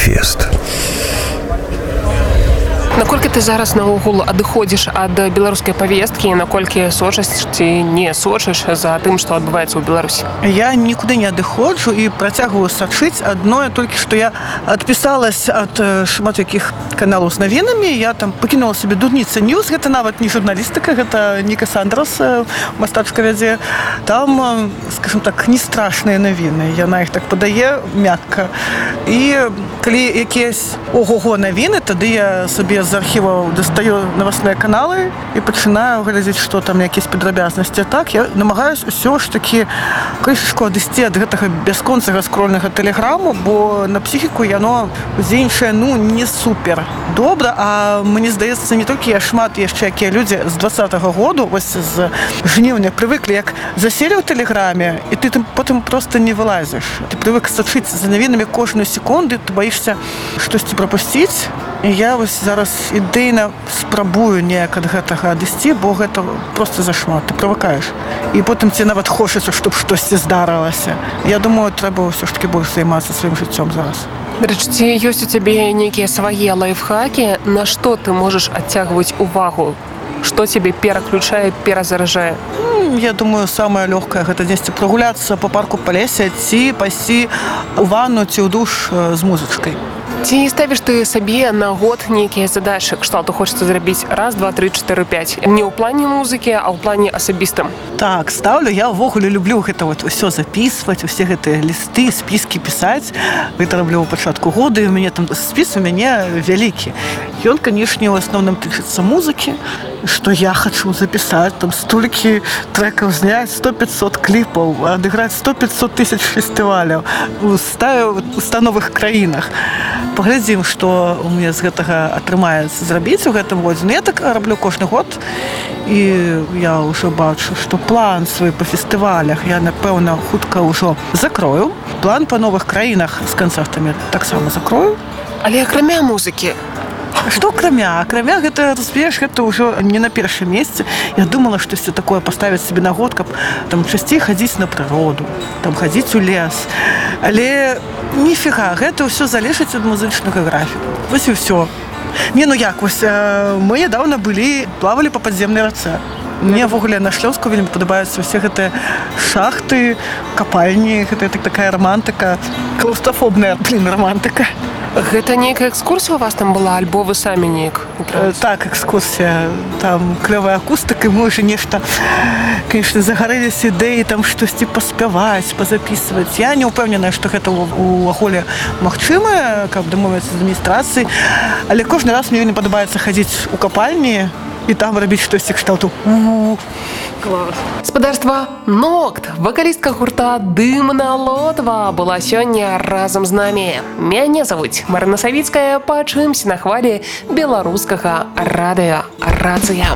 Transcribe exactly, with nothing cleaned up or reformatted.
Фест. Наколькі ты зараз наогул адыходзіш ад беларускай павесткі, наколькі сочыш ці не сочыш за тым, што адбываецца ў Беларусі? Я нікуды не адыходжу і працягваю сачыць. Адное толькі што я адпісалась ад шмат якіх каналаў з навінамі. Я там пакінула сабе Дурніца Ньюс. Гэта нават не журналістыка, гэта Ніка Сандрас, мастачка вядзе. Там, скажем так, не страшныя навіны. Яна іх так падае мякка. І калі якісь ого-го навіны, тады я сабе з архіваў дастаю новостныя каналы і пачынаю глядзець, што там якісь падрабязнасці. Так, я намагаюсь усё ж такі крышачку адысці ад гэтага бясконцага скрольнага тэлеграму, бо на псіхіку яно дзейнічае, ну, не супер добра. А мне здаецца, не толькі я, шмат яшчэ якія людзі з двадцатага году, вось з жніўня прывыклі, як заселі ў тэлеграме, і ты там потым проста не вылазіш. Ты прывык сачыць за навінамі кожную секунду, ты баішся штосьці прапусціць. І я вось зараз ідэйна спрабую неяк ад гэтага адысці, бо гэта проста зашмат, ты прывыкаеш. І потым ці нават хочацца, чтоб штосьці здарылася. Я думаю, трэба ўсё ж такі больш займацца сваім жыццём зараз. Дарэчы, ці ёсць у цябе нейкія свае лайфхакі, на што ты можаш адцягваць увагу? Што цябе пераключае, перазаражае? Я думаю, самае лёгкае гэта дзесьці прагуляцца па парку, па лесе, ці пайсці ў ванну ці ў душ з музычкай. Ці ставіш ты сабе на год нейкія задачы, кшталту хочацца зрабіць раз, два, тры, чатыры, пяць? Не ў плане музыкі, а ў плане асабістым? Так, ставлю. Я ўвогуле люблю гэта вот усё запісваць, усе гэтыя лісты, спіскі пісаць. Гэта раблю ў пачатку года, і у мяне там спіс у мяне вялікі. Ён, канешне, у асноўным тычыцца музыкі, што я хачу запісаць, там столькі трэкаў зняць, сто-пятьсот кліпаў, адыграць сто-пятьсот тысяч фестываляў у становых краінах. Паглядзім, што у мяне з гэтага атрымаецца зрабіць у гэтым годзе. Ну, я так раблю кожны год, і я ўжо бачу, што план свой па фестывалях я, напэўна, хутка ўжо закрою. План па новых краінах з канцэртамі таксама закрою. Але акрамя музыкі? Што акрамя? Акрамя гэта, разумееш, гэта ўжо не на першым месцы. Я думала, штосьці такое паставіць сабе на год, каб там часцей хадзіць на прыроду, там хадзіць у лес. Але ніфіга, гэта ўсё залежыць ад музычнага графіку. Вось і ўсё. Не, ну як, вось мы нядаўна былі, плавалі па падземнай рацэ. Мне ўвогуле на Шлёнску вельмі падабаюцца ўсе гэтыя шахты, капальні, гэта такая романтыка, клаўстрафобная, блін, романтыка. Гэта нейкая экскурсія у вас там была, альбо вы самі неяк? Так, экскурсія. Там клёвая акустыка, і мы ўжо нешта, конечно, загарэліся ідэі там штосьці паспяваць, пазапісваць. Я не ўпэўненая, што гэта ўвогуле магчыма, каб дамовіцца з адміністрацыяй, але кожны раз мне не падабаецца хадзіць у капальні і там рабіць штосьці кшталту. Клас. Спадарства Нокт, вакалістка гурта Дымна Лотва, была сёння разам з намі. Мяне завуць Марына Савіцкая, пачуемся на хвалі беларускага радыё Рацыя.